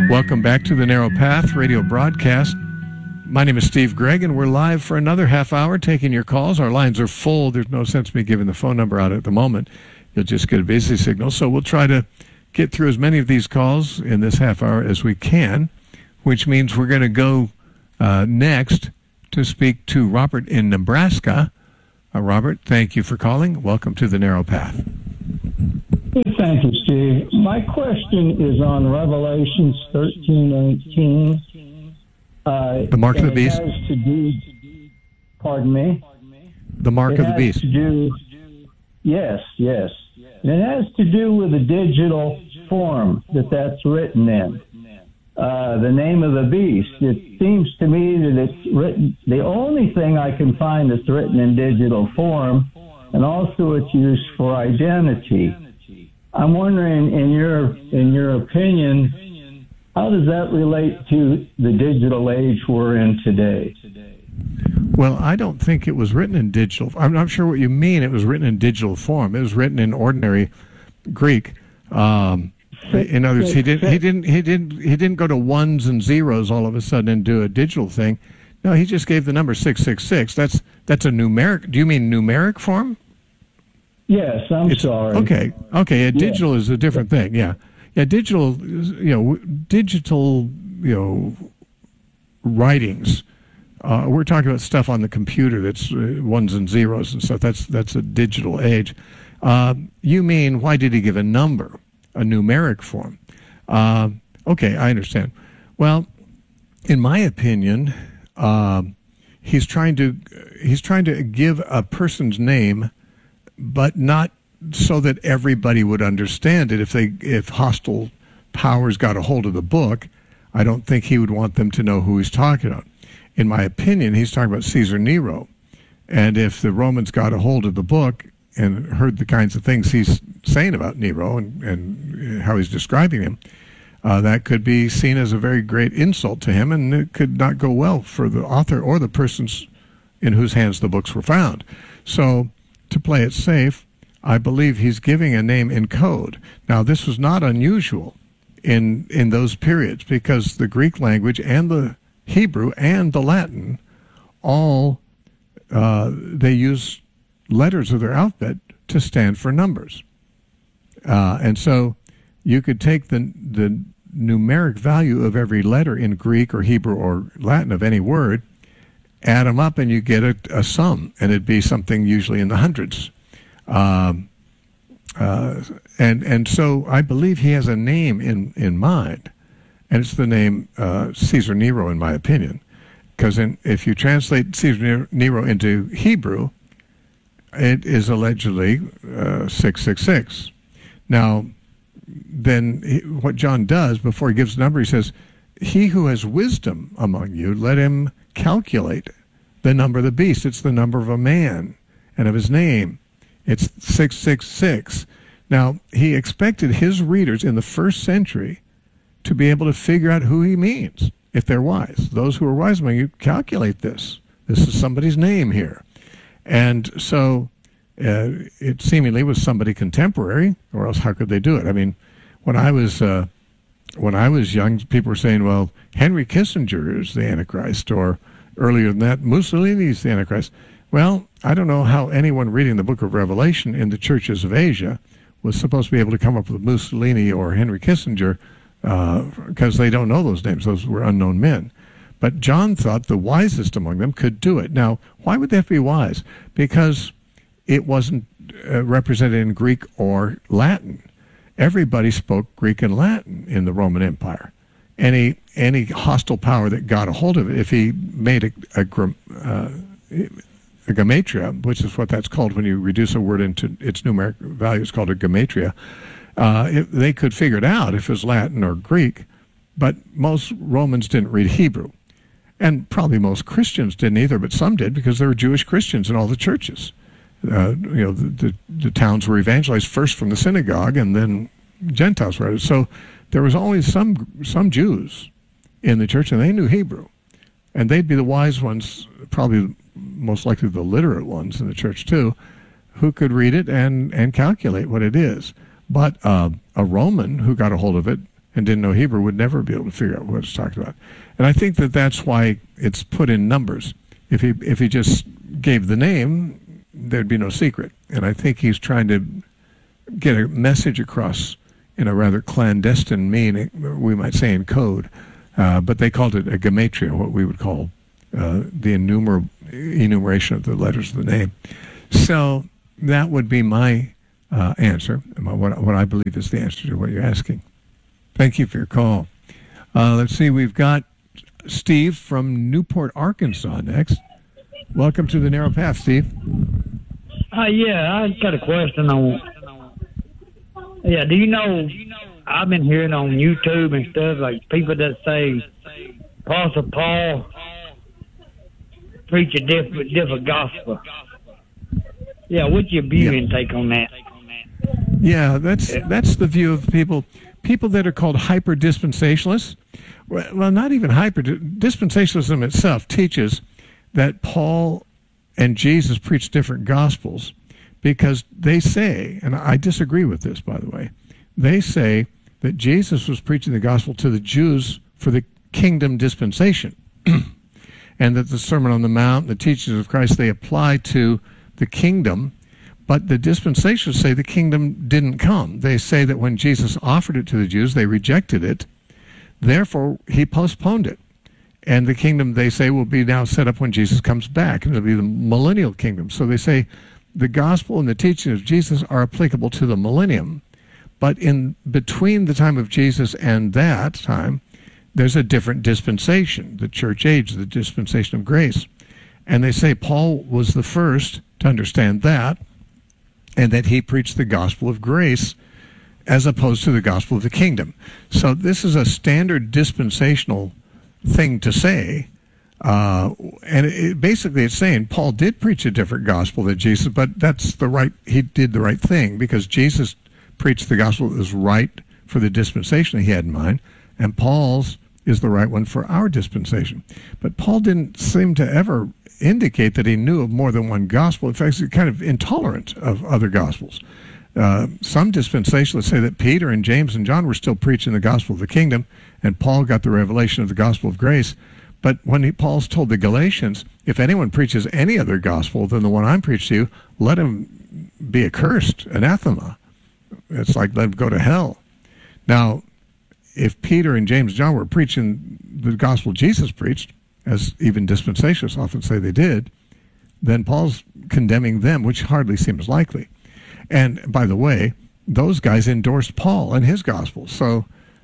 Welcome back to the Narrow Path radio broadcast. My name is Steve Gregg, and we're live for another half hour taking your calls. Our lines are full. There's no sense me giving the phone number out at the moment. You'll just get a busy signal. So we'll try to get through as many of these calls in this half hour as we can, which means we're going to go next to speak to Robert in Nebraska. Robert, thank you for calling. Welcome to the Narrow Path. Thank you, Steve. My question is on Revelations 13:18. The mark of the beast. It has to do, pardon me? The mark of the beast. Yes. And it has to do with the digital form that's written in. The name of the beast. It seems to me that it's written, the only thing I can find that's written in digital form, and also it's used for identity. I'm wondering, in your opinion, how does that relate to the digital age we're in today? Well, I don't think it was written in digital. I'm not sure what you in it was written in digital form. It was written in ordinary Greek. In other words, he didn't go to ones and zeros all of a sudden and do a digital thing. No, he just gave the number 666. That's a numeric. Do you mean numeric form? Yes, I'm sorry. Okay. Yeah, digital is a different thing. Yeah. Digital. Digital. Writings. We're talking about stuff on the computer that's ones and zeros and stuff. That's a digital age. You mean, why did he give a number, a numeric form? Okay, I understand. Well, in my opinion, he's trying to give a person's name, but not so that everybody would understand it. If hostile powers got a hold of the book, I don't think he would want them to know who he's talking about. In my opinion, he's talking about Caesar Nero. And if the Romans got a hold of the book and heard the kinds of things he's saying about Nero and how he's describing him, that could be seen as a very great insult to him, and it could not go well for the author or the persons in whose hands the books were found. So, to play it safe, I believe he's giving a name in code. Now, this was not unusual in those periods, because the Greek language and the Hebrew and the Latin, all they use letters of their alphabet to stand for numbers. And so you could take the numeric value of every letter in Greek or Hebrew or Latin of any word, add them up, and you get a sum, and it'd be something usually in the hundreds. And so I believe he has a name in mind, and it's the name Caesar Nero, in my opinion, because if you translate Caesar Nero into Hebrew, it is allegedly 666. Now, then what John does before he gives the number, he says, "He who has wisdom among you, let him calculate the number of the beast." It's the number of a man and of his name. It's 666. Now, he expected his readers in the first century to be able to figure out who he means, if they're wise. Those who are wise among you, calculate this. This is somebody's name here. And so it seemingly was somebody contemporary, or else how could they do it? I mean, when I was young, people were saying, well, Henry Kissinger is the Antichrist, or earlier than that, Mussolini is the Antichrist. Well, I don't know how anyone reading the book of Revelation in the churches of Asia was supposed to be able to come up with Mussolini or Henry Kissinger, because they don't know those names. Those were unknown men. But John thought the wisest among them could do it. Now, why would that be wise? Because it wasn't represented in Greek or Latin. Everybody spoke Greek and Latin in the Roman Empire. Any hostile power that got a hold of it, if he made a gematria, which is what that's called when you reduce a word into its numeric value, it's called a gematria, they could figure it out if it was Latin or Greek, but most Romans didn't read Hebrew. And probably most Christians didn't either, but some did, because there were Jewish Christians in all the churches. The towns were evangelized first from the synagogue, and then Gentiles were added. So there was always some Jews in the church, and they knew Hebrew. And they'd be the wise ones, probably most likely the literate ones in the church too, who could read it and calculate what it is. But a Roman who got a hold of it and didn't know Hebrew would never be able to figure out what it's talking about. And I think that that's why it's put in numbers. If he just gave the name, there'd be no secret. And I think he's trying to get a message across in a rather clandestine meaning, we might say in code. But they called it a gematria, what we would call the enumeration of the letters of the name. So that would be my answer, what I believe is the answer to what you're asking. Thank you for your call. Let's see, we've got Steve from Newport, Arkansas next. Welcome to the Narrow Path, Steve. Yeah, I got a question on. Yeah, do you know? I've been hearing on YouTube and stuff like people that say Apostle Paul preach a different gospel. Yeah, what's your view and take on that? Yeah, that's the view of people that are called hyper-dispensationalists. Well, not even dispensationalism itself teaches that Paul and Jesus preach different gospels because they say, and I disagree with this, by the way, they say that Jesus was preaching the gospel to the Jews for the kingdom dispensation, and that the Sermon on the Mount, the teachings of Christ, they apply to the kingdom, but the dispensationalists say the kingdom didn't come. They say that when Jesus offered it to the Jews, they rejected it. Therefore, he postponed it. And the kingdom, they say, will be now set up when Jesus comes back, and it'll be the millennial kingdom. So they say the gospel and the teaching of Jesus are applicable to the millennium. But in between the time of Jesus and that time, there's a different dispensation, the church age, the dispensation of grace. And they say Paul was the first to understand that, and that he preached the gospel of grace as opposed to the gospel of the kingdom. So this is a standard dispensational thing to say. And basically it's saying Paul did preach a different gospel than Jesus, but he did the right thing because Jesus preached the gospel that was right for the dispensation he had in mind, and Paul's is the right one for our dispensation. But Paul didn't seem to ever indicate that he knew of more than one gospel. In fact, he's kind of intolerant of other gospels. Some dispensationalists say that Peter and James and John were still preaching the gospel of the kingdom, and Paul got the revelation of the gospel of grace. But when Paul's told the Galatians, if anyone preaches any other gospel than the one I'm preaching to you, let him be accursed, anathema. It's like let him go to hell. Now, if Peter and James and John were preaching the gospel Jesus preached, as even dispensationalists often say they did, then Paul's condemning them, which hardly seems likely. And by the way, those guys endorsed Paul and his gospel. So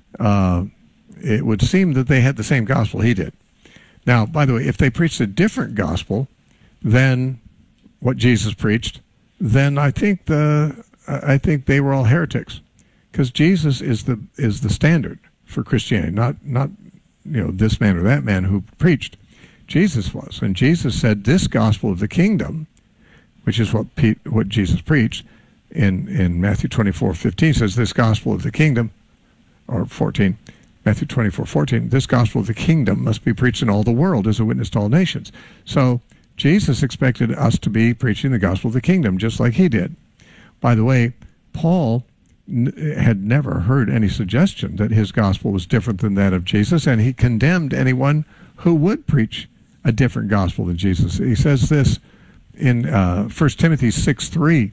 it would seem that they had the same gospel he did. Now, by the way, if they preached a different gospel than what Jesus preached, then I think they were all heretics, because Jesus is the standard for Christianity, not this man or that man who preached. Jesus was, and Jesus said this gospel of the kingdom, which is what Jesus preached in Matthew 24:15 says this gospel of the kingdom, or 14. Matthew 24:14, this gospel of the kingdom must be preached in all the world as a witness to all nations. So Jesus expected us to be preaching the gospel of the kingdom just like he did. By the way, Paul had never heard any suggestion that his gospel was different than that of Jesus, and he condemned anyone who would preach a different gospel than Jesus. He says this in 1 Timothy 6:3.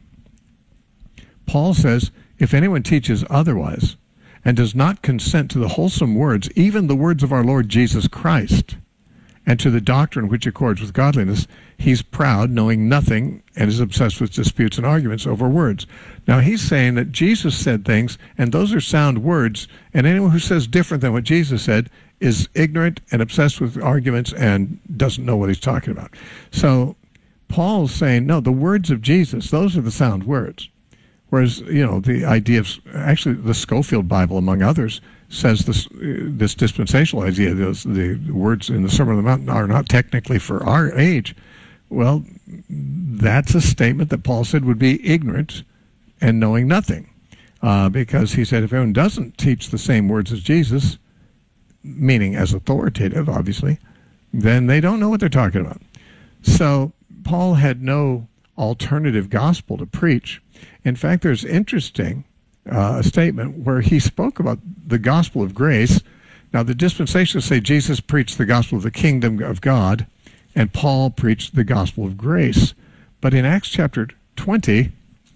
Paul says, if anyone teaches otherwise and does not consent to the wholesome words, even the words of our Lord Jesus Christ, and to the doctrine which accords with godliness, he's proud, knowing nothing, and is obsessed with disputes and arguments over words. Now, he's saying that Jesus said things, and those are sound words, and anyone who says different than what Jesus said is ignorant and obsessed with arguments and doesn't know what he's talking about. So Paul's saying, no, the words of Jesus, those are the sound words. Whereas, the idea of, actually, the Scofield Bible, among others, says this dispensational idea, the words in the Sermon on the Mount are not technically for our age. Well, that's a statement that Paul said would be ignorant and knowing nothing. Because he said if anyone doesn't teach the same words as Jesus, meaning as authoritative, obviously, then they don't know what they're talking about. So Paul had no alternative gospel to preach. In fact, there's interesting a statement where he spoke about the gospel of grace. Now, the dispensationalists say Jesus preached the gospel of the kingdom of God, and Paul preached the gospel of grace. But in Acts chapter 20,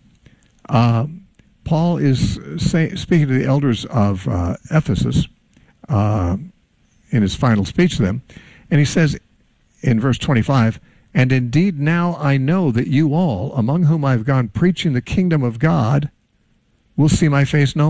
Paul is speaking to the elders of Ephesus in his final speech to them, and he says in verse 25, "And indeed now I know that you all, among whom I have gone preaching the kingdom of God, will see my face no